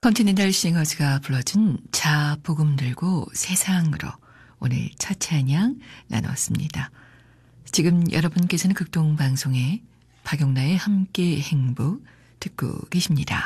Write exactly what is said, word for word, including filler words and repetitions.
컨티넨탈 싱어즈가 불러준 자 복음 들고 세상으로 오늘 첫 찬양 나눴습니다. 지금 여러분께서는 극동방송의 박용나의 함께 행복 듣고 계십니다.